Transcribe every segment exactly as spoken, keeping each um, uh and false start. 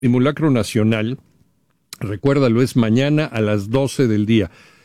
simulacro nacional, recuérdalo, es mañana a las doce del día,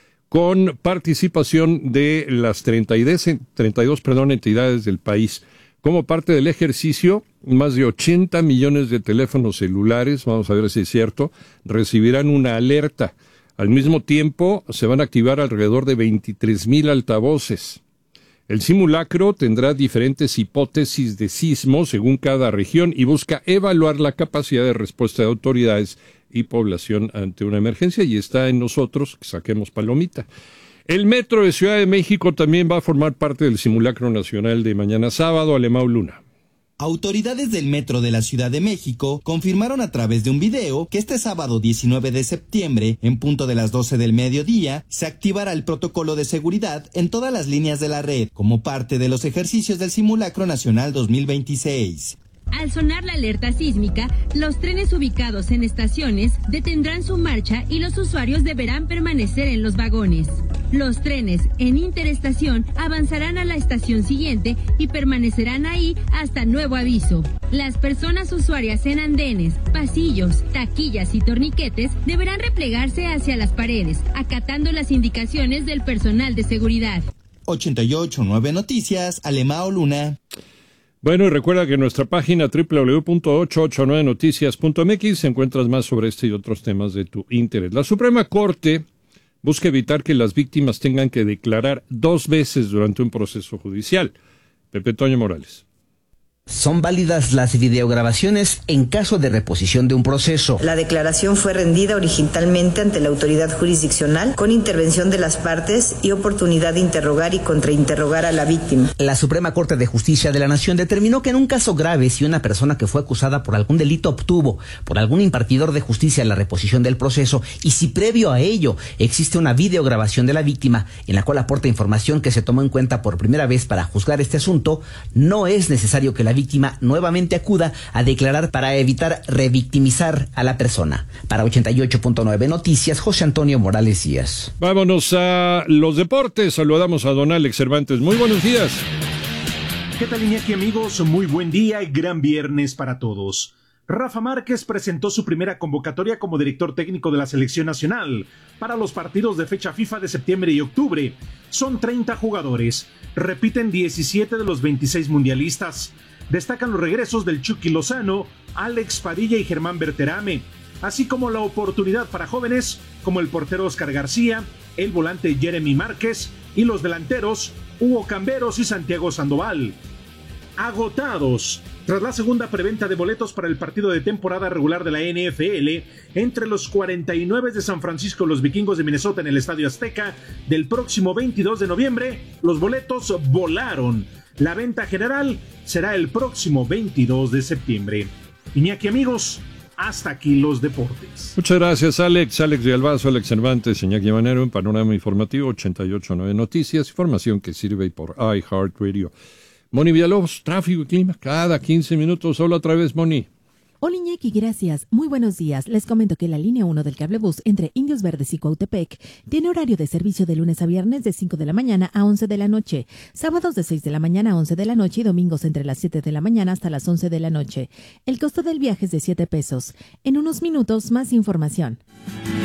con participación de las treinta y dos perdón, entidades del país. Como parte del ejercicio, más de ochenta millones de teléfonos celulares, vamos a ver si es cierto, recibirán una alerta. Al mismo tiempo, se van a activar alrededor de veintitrés mil altavoces. El simulacro tendrá diferentes hipótesis de sismo según cada región y busca evaluar la capacidad de respuesta de autoridades y población ante una emergencia, y está en nosotros que saquemos palomita. El Metro de Ciudad de México también va a formar parte del simulacro nacional de mañana sábado. Alemão Luna. Autoridades del Metro de la Ciudad de México confirmaron a través de un video que este sábado diecinueve de septiembre, en punto de las doce del mediodía, se activará el protocolo de seguridad en todas las líneas de la red, como parte de los ejercicios del Simulacro Nacional dos mil veintiséis. Al sonar la alerta sísmica, los trenes ubicados en estaciones detendrán su marcha y los usuarios deberán permanecer en los vagones. Los trenes en interestación avanzarán a la estación siguiente y permanecerán ahí hasta nuevo aviso. Las personas usuarias en andenes, pasillos, taquillas y torniquetes deberán replegarse hacia las paredes, acatando las indicaciones del personal de seguridad. ochenta y ocho punto nueve Noticias, Alemão Luna. Bueno, y recuerda que en nuestra página doble u doble u doble u punto ochocientos ochenta y nueve noticias punto m x encuentras más sobre este y otros temas de tu interés. La Suprema Corte busca evitar que las víctimas tengan que declarar dos veces durante un proceso judicial. Pepe Toño Morales. Son válidas las videograbaciones en caso de reposición de un proceso. La declaración fue rendida originalmente ante la autoridad jurisdiccional con intervención de las partes y oportunidad de interrogar y contrainterrogar a la víctima. La Suprema Corte de Justicia de la Nación determinó que en un caso grave, si una persona que fue acusada por algún delito obtuvo por algún impartidor de justicia la reposición del proceso y si previo a ello existe una videograbación de la víctima en la cual aporta información que se tomó en cuenta por primera vez para juzgar este asunto, no es necesario que la víctima nuevamente acuda a declarar para evitar revictimizar a la persona. Para ochenta y ocho punto nueve Noticias, José Antonio Morales Díaz. Vámonos a los deportes. Saludamos a don Alex Cervantes. Muy buenos días. ¿Qué tal, Iñaki, amigos? Muy buen día y gran viernes para todos. Rafa Márquez presentó su primera convocatoria como director técnico de la selección nacional para los partidos de fecha FIFA de septiembre y octubre. Son treinta jugadores, repiten diecisiete de los veintiséis mundialistas. Destacan los regresos del Chucky Lozano, Alex Padilla y Germán Berterame, así como la oportunidad para jóvenes como el portero Oscar García, el volante Jeremy Márquez y los delanteros Hugo Camberos y Santiago Sandoval. Agotados. Tras la segunda preventa de boletos para el partido de temporada regular de la N F L entre los cuarenta y nueve de San Francisco y los Vikingos de Minnesota en el Estadio Azteca del próximo veintidós de noviembre, los boletos volaron. La venta general será el próximo veintidós de septiembre. Iñaki, amigos, hasta aquí los deportes. Muchas gracias, Alex. Alex de Albazo, Alex Cervantes, Iñaki Manero, en Panorama Informativo ochenta y ocho punto nueve Noticias, información que sirve por iHeartRadio. Moni Villalobos, tráfico y clima, cada quince minutos. Hola otra vez, Moni. Hola Iñaki, gracias. Muy buenos días. Les comento que la línea uno del cablebús entre Indios Verdes y Cuautepec tiene horario de servicio de lunes a viernes de cinco de la mañana a once de la noche, sábados de seis de la mañana a once de la noche y domingos entre las siete de la mañana hasta las once de la noche. El costo del viaje es de siete pesos. En unos minutos, más información.